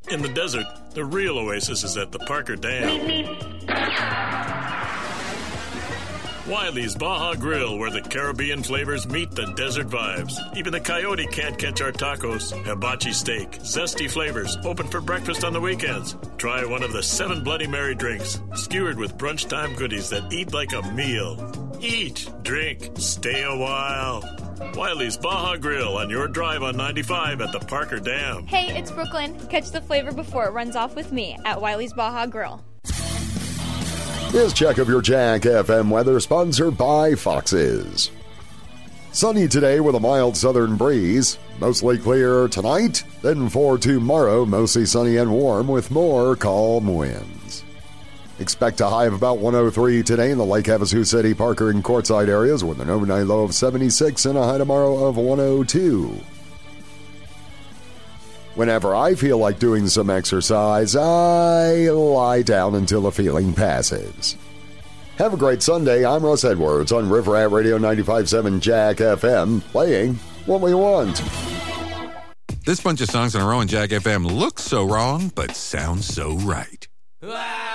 In the desert, the real oasis is at the Parker Dam. Wiley's Baja Grill, where the Caribbean flavors meet the desert vibes. Even the coyote can't catch our tacos. Hibachi steak, zesty flavors, open for breakfast on the weekends. Try one of the 7 Bloody Mary drinks, skewered with brunch time goodies that eat like a meal. Eat, drink, stay a while. Wiley's Baja Grill on your drive on 95 at the Parker Dam. Hey, it's Brooklyn. Catch the flavor before it runs off with me at Wiley's Baja Grill. This check of your Jack FM weather sponsored by Fox's. Sunny today with a mild southern breeze. Mostly clear tonight. Then for tomorrow, mostly sunny and warm with more calm winds. Expect a high of about 103 today in the Lake Havasu City, Parker, and Quartzsite areas with an overnight low of 76 and a high tomorrow of 102. Whenever I feel like doing some exercise, I lie down until the feeling passes. Have a great Sunday. I'm Russ Edwards on River Rat Radio 95.7 Jack FM, playing what we want. This bunch of songs in a row on Jack FM looks so wrong, but sounds so right.